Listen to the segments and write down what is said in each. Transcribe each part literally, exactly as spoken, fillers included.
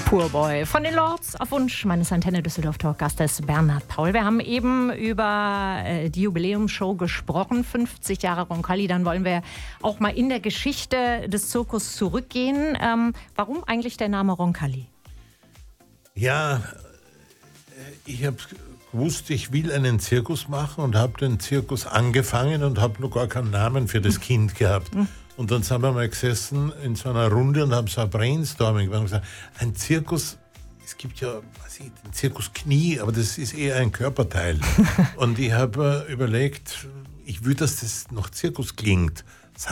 Poorboy von den Lords auf Wunsch meines Antenne Düsseldorf Talkgastes Bernhard Paul. Wir haben eben über äh, die Jubiläumsshow gesprochen, fünfzig Jahre Roncalli. Dann wollen wir auch mal in der Geschichte des Zirkus zurückgehen. Ähm, warum eigentlich der Name Roncalli? Ja, ich habe gewusst, ich will einen Zirkus machen und habe den Zirkus angefangen und habe noch gar keinen Namen für das Kind gehabt. Mhm. Und dann sind wir mal gesessen in so einer Runde und haben so ein Brainstorming gemacht und gesagt, ein Zirkus, es gibt ja, was ich, den Zirkus Knie, aber das ist eher ein Körperteil. Und ich habe äh, überlegt, ich will, dass das noch Zirkus klingt.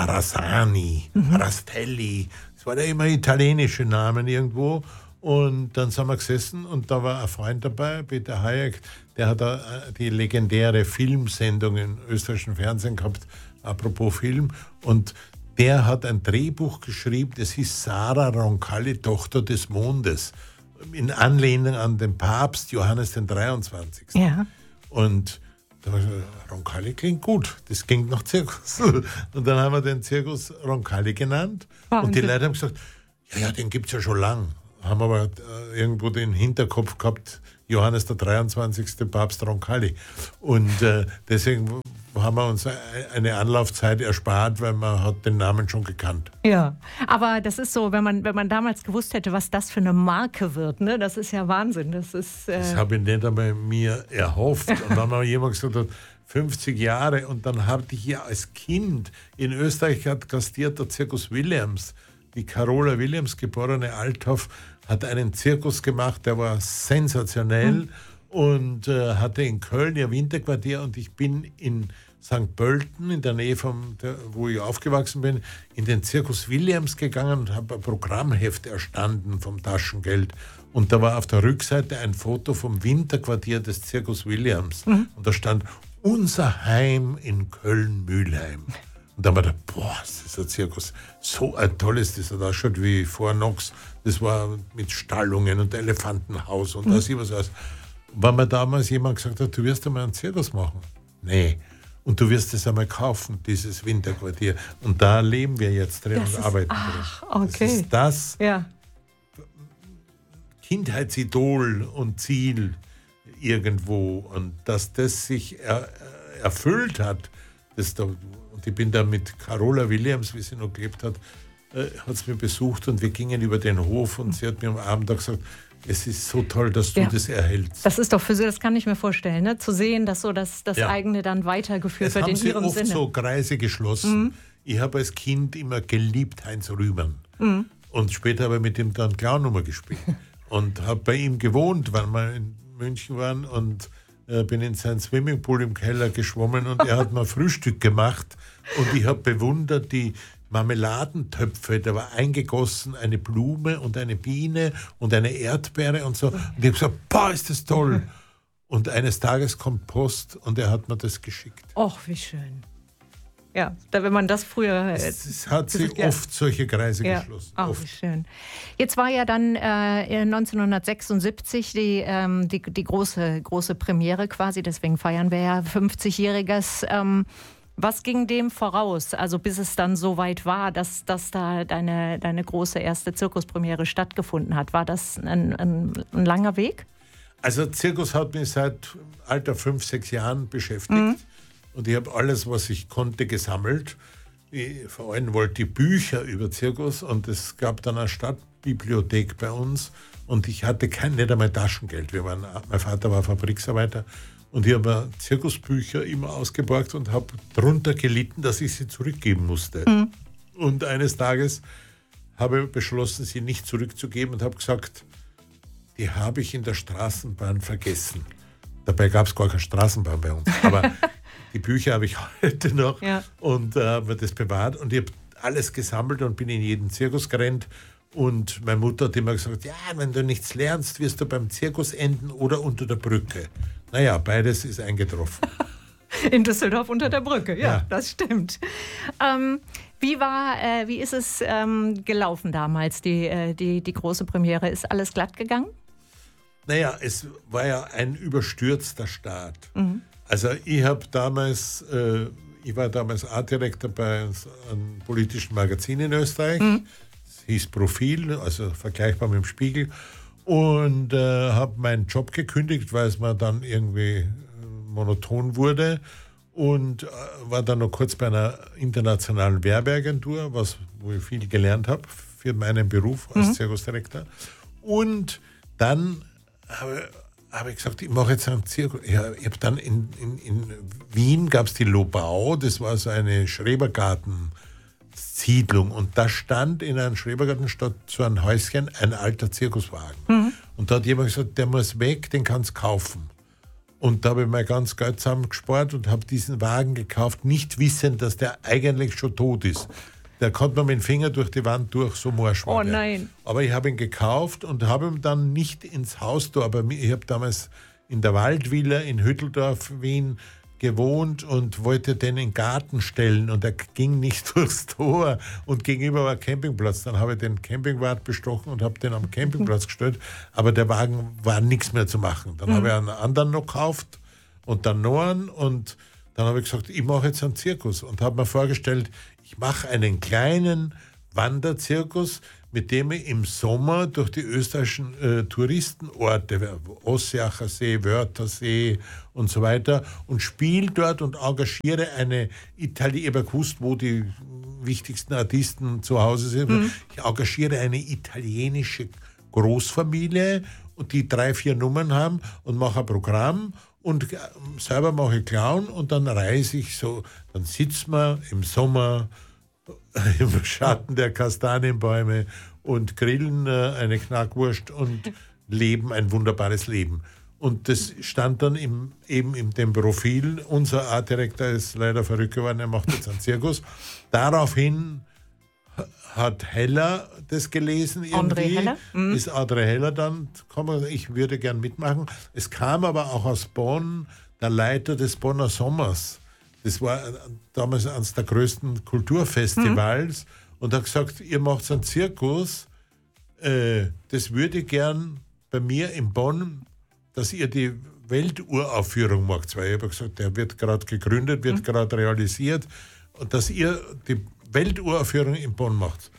Sarasani, mhm. Rastelli, das waren ja immer italienische Namen irgendwo. Und dann sind wir gesessen und da war ein Freund dabei, Peter Hayek, der hat äh, die legendäre Filmsendung im österreichischen Fernsehen gehabt, apropos Film. Und der hat ein Drehbuch geschrieben, das hieß Sarah Roncalli, Tochter des Mondes, in Anlehnung an den Papst Johannes den dreiundzwanzigsten. Ja. Und da habe ich gesagt, Roncalli klingt gut, das klingt nach Zirkus. Und dann haben wir den Zirkus Roncalli genannt. Wahnsinn. Und die Leute haben gesagt, ja, ja, den gibt es ja schon lang. Haben aber äh, irgendwo den Hinterkopf gehabt, Johannes der dreiundzwanzigste Papst Roncalli. Und äh, deswegen haben wir uns eine Anlaufzeit erspart, weil man hat den Namen schon gekannt. Ja, aber das ist so, wenn man, wenn man damals gewusst hätte, was das für eine Marke wird, ne? Das ist ja Wahnsinn. Das ist, äh das habe ich nicht einmal mir erhofft. Und dann hat jemand gesagt, hat, fünfzig Jahre, und dann habe ich ja als Kind, in Österreich hat gastiert der Zirkus Williams, die Carola Williams, geborene Althoff, hat einen Zirkus gemacht, der war sensationell. Mhm. Und äh, hatte in Köln ihr Winterquartier, und ich bin in Sankt Pölten, in der Nähe, vom, der, wo ich aufgewachsen bin, in den Zirkus Williams gegangen und habe ein Programmheft erstanden vom Taschengeld. Und da war auf der Rückseite ein Foto vom Winterquartier des Zirkus Williams. Mhm. Und da stand, unser Heim in Köln-Mühlheim. Und da haben wir gedacht, boah, das ist ein Zirkus, so ein tolles, das hat ausschaut wie Fornox. Das war mit Stallungen und Elefantenhaus und mhm. da sieht was aus. Wenn mir damals jemand gesagt hat, du wirst einmal einen Zirkus machen. Nee. Und du wirst es einmal kaufen, dieses Winterquartier. Und da leben wir jetzt drin das und ist, arbeiten ach, drin. Okay. Das ist das ja. Kindheitsidol und Ziel irgendwo. Und dass das sich er, erfüllt hat, das da, und ich bin da mit Carola Williams, wie sie noch gelebt hat, äh, hat sie mich besucht und wir gingen über den Hof und sie hat mir am Abend gesagt, es ist so toll, dass du ja. das erhältst. Das ist doch für Sie, das kann ich mir vorstellen, ne? Zu sehen, dass so das, das ja. eigene dann weitergeführt es wird in in Ihrem oft Sinne. So Kreise geschlossen. Mhm. Ich habe als Kind immer geliebt Heinz Rühmann. Mhm. Und später habe ich mit ihm dann Clown-Nummer gespielt. Und habe bei ihm gewohnt, weil wir in München waren, und äh, bin in seinen Swimmingpool im Keller geschwommen und er hat mir Frühstück gemacht und ich habe bewundert die Marmeladentöpfe, da war eingegossen eine Blume und eine Biene und eine Erdbeere und so. Und ich habe gesagt, boah, ist das toll. Und eines Tages kommt Post und er hat mir das geschickt. Och, wie schön. Ja, da, wenn man das früher... Es, es hat sich ja. oft solche Kreise ja. geschlossen. Ach, wie schön. Jetzt war ja dann äh, neunzehnhundertsechsundsiebzig die, ähm, die, die große, große Premiere quasi, deswegen feiern wir ja fünfzigjähriges. Ähm, Was ging dem voraus, also bis es dann so weit war, dass, dass da deine, deine große erste Zirkuspremiere stattgefunden hat? War das ein, ein, ein langer Weg? Also Zirkus hat mich seit Alter fünf, sechs Jahren beschäftigt. Mhm. Und ich habe alles, was ich konnte, gesammelt. Ich vor allem wollte ich Bücher über Zirkus, und es gab dann eine Stadtbibliothek bei uns und ich hatte kein, nicht einmal Taschengeld. Wir waren, mein Vater war Fabriksarbeiter. Und ich habe Zirkusbücher immer ausgeborgt und habe darunter gelitten, dass ich sie zurückgeben musste. Mhm. Und eines Tages habe ich beschlossen, sie nicht zurückzugeben und habe gesagt, die habe ich in der Straßenbahn vergessen. Dabei gab es gar keine Straßenbahn bei uns. Aber die Bücher habe ich heute noch ja. und äh, habe das bewahrt. Und ich habe alles gesammelt und bin in jeden Zirkus gerannt. Und meine Mutter hat immer gesagt, ja, wenn du nichts lernst, wirst du beim Zirkus enden oder unter der Brücke. Naja, beides ist eingetroffen. In Düsseldorf unter der Brücke, ja, ja. das stimmt. Ähm, wie war, äh, wie ist es ähm, gelaufen damals, die, äh, die, die große Premiere? Ist alles glatt gegangen? Naja, es war ja ein überstürzter Start. Mhm. Also ich habe damals, äh, ich war damals Artdirektor bei einem politischen Magazin in Österreich. Mhm. Es hieß Profil, also vergleichbar mit dem Spiegel. und äh, habe meinen Job gekündigt, weil es mir dann irgendwie monoton wurde und äh, war dann noch kurz bei einer internationalen Werbeagentur, was, wo ich viel gelernt habe für meinen Beruf als mhm. Zirkusdirektor. Und dann habe hab ich gesagt, ich mache jetzt einen Zirkus. Ja, ich habe dann in, in, in Wien gab es die Lobau, das war so eine Schrebergarten-Siedlung und da stand in einem Schrebergarten statt so ein Häuschen ein alter Zirkuswagen. Mhm. Und da hat jemand gesagt, der muss weg, den kannst du kaufen. Und da habe ich mein ganz Geld zusammengespart und habe diesen Wagen gekauft, nicht wissend, dass der eigentlich schon tot ist. Der konnte man mit dem Finger durch die Wand durch, so morsch war Oh der. nein. Aber ich habe ihn gekauft und habe ihn dann nicht ins Haus da, aber ich habe damals in der Waldvilla in Hütteldorf, Wien, gewohnt und wollte den in den Garten stellen und er ging nicht durchs Tor und gegenüber war ein Campingplatz. Dann habe ich den Campingwart bestochen und habe den am Campingplatz gestellt, aber der Wagen war nichts mehr zu machen. Dann mhm. habe ich einen anderen noch gekauft und dann noch einen und dann habe ich gesagt, ich mache jetzt einen Zirkus und habe mir vorgestellt, ich mache einen kleinen Wanderzirkus, mit dem ich im Sommer durch die österreichischen äh, Touristenorte, Ossiacher See, Wörthersee und so weiter, und spiele dort und engagiere eine Italienerin, ich habe gewusst, wo die wichtigsten Artisten zu Hause sind. Mhm. Ich engagiere eine italienische Großfamilie, und die drei, vier Nummern haben und mache ein Programm und selber mache ich Clown und dann reise ich so, dann sitzen wir im Sommer im Schatten der Kastanienbäume und grillen äh, eine Knackwurst und leben ein wunderbares Leben. Und das stand dann im, eben in dem Profil. Unser Artdirektor ist leider verrückt geworden, er macht jetzt einen Zirkus. Daraufhin hat Heller das gelesen irgendwie. André Heller? Mhm. Ist André Heller dann, komm, ich würde gern mitmachen. Es kam aber auch aus Bonn der Leiter des Bonner Sommers. Das war damals eines der größten Kulturfestivals mhm. und hat gesagt, ihr macht einen Zirkus, äh, das würde ich gern bei mir in Bonn, dass ihr die Welturaufführung macht. Weil ich habe gesagt, der wird gerade gegründet, wird mhm. gerade realisiert und dass ihr die Welturaufführung in Bonn macht.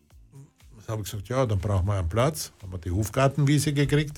Da habe ich gesagt, ja, dann brauchen wir einen Platz, haben wir die Hofgartenwiese gekriegt.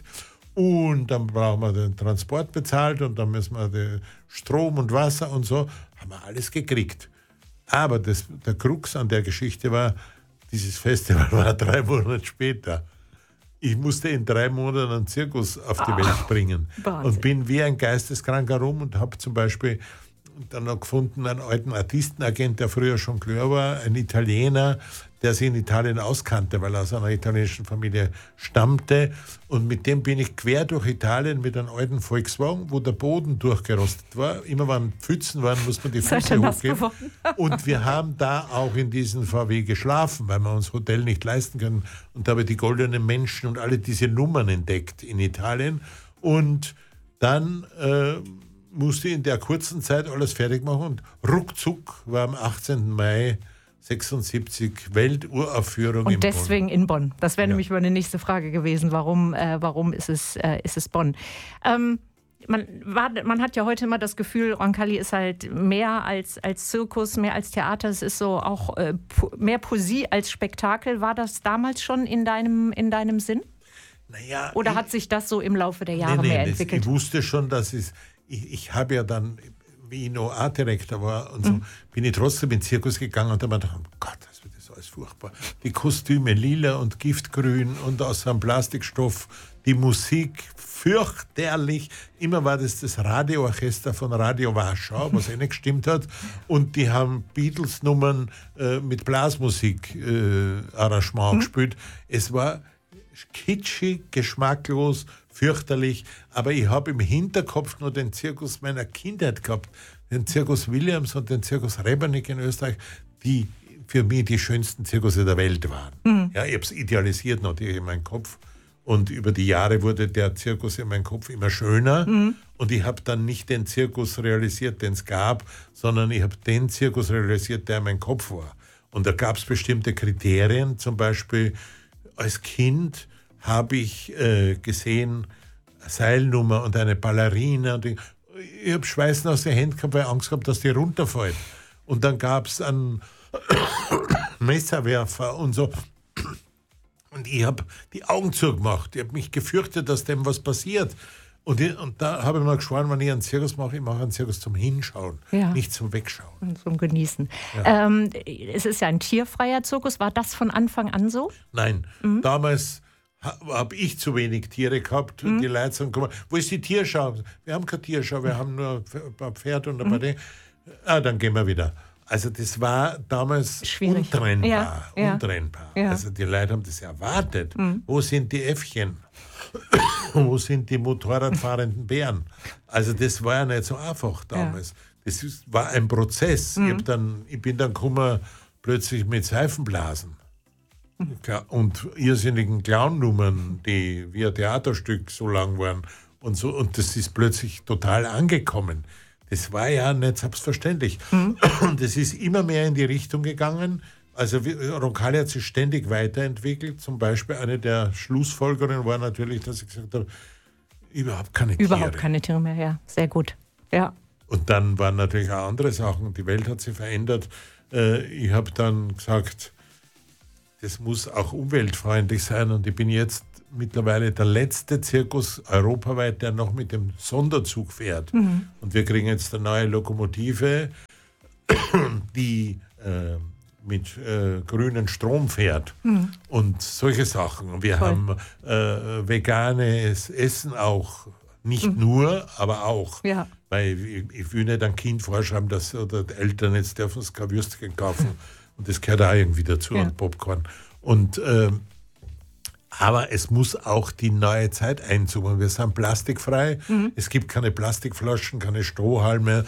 Und dann brauchen wir den Transport bezahlt und dann müssen wir den Strom und Wasser und so. Haben wir alles gekriegt. Aber das, der Krux an der Geschichte war, dieses Festival war drei Monate später. Ich musste in drei Monaten einen Zirkus auf die Welt oh, bringen. Wahnsinn. Und bin wie ein Geisteskranker rum und habe zum Beispiel dann noch gefunden einen alten Artistenagent, der früher schon klar war, ein Italiener, der sich in Italien auskannte, weil er aus einer italienischen Familie stammte. Und mit dem bin ich quer durch Italien mit einem alten Volkswagen, wo der Boden durchgerostet war. Immer wenn Pfützen waren, muss man die Füße hochgeben. Und wir haben da auch in diesem V W geschlafen, weil wir uns Hotel nicht leisten können. Und da habe ich die goldenen Menschen und alle diese Nummern entdeckt in Italien. Und dann äh, musste ich in der kurzen Zeit alles fertig machen. Und ruckzuck war am achtzehnten Mai sechsundsiebzig Welturaufführung in Bonn. Und deswegen in Bonn. Das wäre ja. nämlich meine nächste Frage gewesen. Warum, äh, warum ist, es, äh, ist es Bonn? Ähm, man, war, man hat ja heute immer das Gefühl, Roncalli ist halt mehr als, als Zirkus, mehr als Theater. Es ist so auch äh, mehr Poesie als Spektakel. War das damals schon in deinem, in deinem Sinn? Naja, Oder ich, hat sich das so im Laufe der Jahre nee, nee, mehr das, entwickelt? Ich wusste schon, dass es... Ich, ich habe ja dann... wie ich noch Artdirektor war und so, mhm. bin ich trotzdem in den Zirkus gegangen und da habe ich gedacht, oh Gott, das wird das alles furchtbar. Die Kostüme lila und giftgrün und aus einem Plastikstoff, die Musik fürchterlich. Immer war das das Radioorchester von Radio Warschau, was eh nicht gestimmt hat. Und die haben Beatles-Nummern äh, mit Blasmusik-Arrangement äh, mhm. gespielt. Es war kitschig, geschmacklos, fürchterlich, aber ich habe im Hinterkopf nur den Zirkus meiner Kindheit gehabt, den Zirkus Williams und den Zirkus Rebernik in Österreich, die für mich die schönsten Zirkusse der Welt waren. Mhm. Ja, ich habe es idealisiert natürlich in meinem Kopf und über die Jahre wurde der Zirkus in meinem Kopf immer schöner mhm. und ich habe dann nicht den Zirkus realisiert, den es gab, sondern ich habe den Zirkus realisiert, der in meinem Kopf war. Und da gab es bestimmte Kriterien, zum Beispiel als Kind habe ich äh, gesehen, eine Seilnummer und eine Ballerina. Und ich ich habe Schweißen aus den Händen gehabt, weil ich Angst gehabt, dass die runterfällt. Und dann gab es einen Messerwerfer und so. Und ich habe die Augen zugemacht. Ich habe mich gefürchtet, dass dem was passiert. Und, ich, und da habe ich mir geschworen, wenn ich einen Zirkus mache, ich mache einen Zirkus zum Hinschauen, ja. nicht zum Wegschauen. Und zum Genießen. Ja. Ähm, es ist ja ein tierfreier Zirkus. War das von Anfang an so? Nein. Mhm. Damals ha, habe ich zu wenig Tiere gehabt. Mhm. Die Leute sagen, guck mal, wo ist die Tierschau? Wir haben keine Tierschau, wir mhm. haben nur ein paar Pferde und ein paar Dinge. Ah, dann gehen wir wieder. Also das war damals Schwierig. untrennbar. Ja, ja. untrennbar. Ja. Also die Leute haben das erwartet. Mhm. Wo sind die Äffchen? Wo sind die Motorradfahrenden Bären? Also das war ja nicht so einfach damals. Ja. Das ist, war ein Prozess. Mhm. Ich, hab dann, ich bin dann gekommen plötzlich mit Seifenblasen mhm. und irrsinnigen Clownnummern, die wie ein Theaterstück so lang waren. Und, so, und das ist plötzlich total angekommen. Das war ja nicht selbstverständlich. Mhm. Und es ist immer mehr in die Richtung gegangen. Also Roncalli hat sich ständig weiterentwickelt. Zum Beispiel eine der Schlussfolgerungen war natürlich, dass ich gesagt habe, überhaupt keine Tiere. Überhaupt keine Tiere mehr, ja. Sehr gut. Ja. Und dann waren natürlich auch andere Sachen. Die Welt hat sich verändert. Ich habe dann gesagt, das muss auch umweltfreundlich sein. Und ich bin jetzt mittlerweile der letzte Zirkus europaweit, der noch mit dem Sonderzug fährt. Mhm. Und wir kriegen jetzt eine neue Lokomotive, die äh, mit äh, grünem Strom fährt mhm. und solche Sachen. Wir Voll. haben äh, veganes Essen auch, nicht mhm. nur, aber auch. Ja. Weil ich, ich will nicht ein Kind vorschreiben, dass oder die Eltern jetzt dürfen es kein Würstchen kaufen. Und das gehört auch irgendwie dazu, ja. und Popcorn. Und äh, aber es muss auch die neue Zeit einzoomen. Wir sind plastikfrei. Mhm. Es gibt keine Plastikflaschen, keine Strohhalme.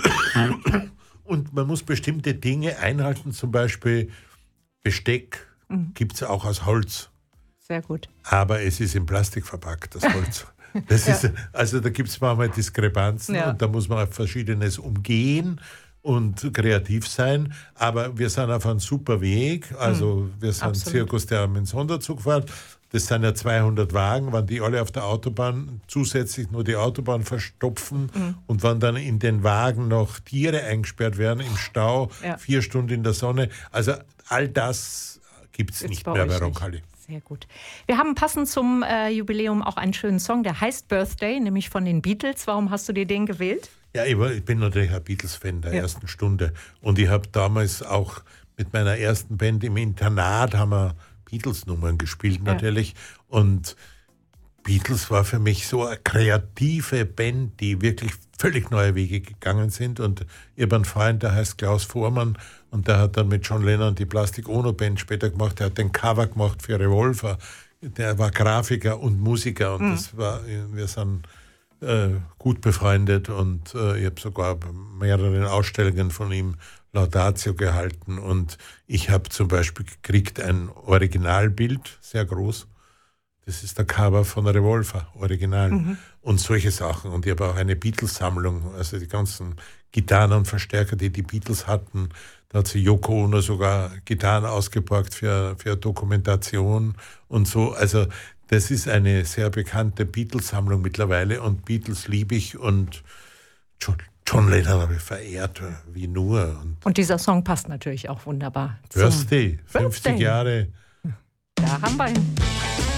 Und man muss bestimmte Dinge einhalten. Zum Beispiel Besteck mhm. gibt es auch aus Holz. Sehr gut. Aber es ist in Plastik verpackt, das Holz. Das ja. ist, also da gibt es manchmal Diskrepanzen ja. und da muss man auf Verschiedenes umgehen und kreativ sein, aber wir sind auf einem super Weg. Also wir sind ein Zirkus, der mit dem Sonderzug fährt. Das sind ja zweihundert Wagen, wenn die alle auf der Autobahn zusätzlich nur die Autobahn verstopfen mhm. und wenn dann in den Wagen noch Tiere eingesperrt werden im Stau, ja. vier Stunden in der Sonne. Also all das gibt es nicht mehr bei Roncalli. Sehr gut. Wir haben passend zum äh, Jubiläum auch einen schönen Song, der heißt Birthday, nämlich von den Beatles. Warum hast du dir den gewählt? Ja, ich, war, ich bin natürlich ein Beatles-Fan der ja. ersten Stunde. Und ich habe damals auch mit meiner ersten Band im Internat haben wir Beatles-Nummern gespielt natürlich. Ja. Und Beatles war für mich so eine kreative Band, die wirklich völlig neue Wege gegangen sind. Und ich habe einen Freund, der heißt Klaus Vormann, und der hat dann mit John Lennon die Plastic Ono Band später gemacht. Der hat den Cover gemacht für Revolver. Der war Grafiker und Musiker, und mhm. das war, wir sind äh, gut befreundet, und äh, ich habe sogar mehrere Ausstellungen von ihm Laudatio gehalten, und ich habe zum Beispiel gekriegt ein Originalbild, sehr groß. Das ist der Cover von Revolver, Original. Mhm. Und solche Sachen. Und ich habe auch eine Beatles-Sammlung, also die ganzen Gitarren und Verstärker, die die Beatles hatten. Da hat sie Yoko Ono sogar Gitarren ausgeborgt für, für Dokumentation und so. Also das ist eine sehr bekannte Beatles-Sammlung mittlerweile, und Beatles liebe ich, und John, John Lennon habe ich verehrt, wie nur. Und, und dieser Song passt natürlich auch wunderbar. Birthday, fünfzig Jahre. Da haben wir ihn.